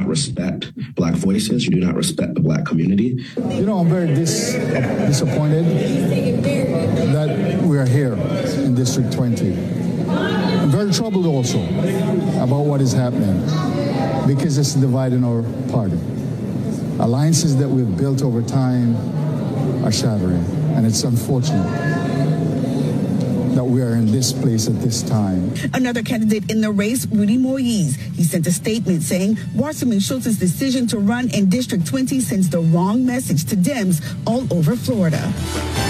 respect Black voices. You do not respect the Black community. You know, I'm very disappointed that we are here in District 20. I'm very troubled also about what is happening because it's dividing our party. Alliances that we've built over time are shattering, and it's unfortunate that we are in this place at this time. Another candidate in the race, Rudy Moise, he sent a statement saying Wasserman Schultz's decision to run in District 20 sends the wrong message to Dems all over Florida.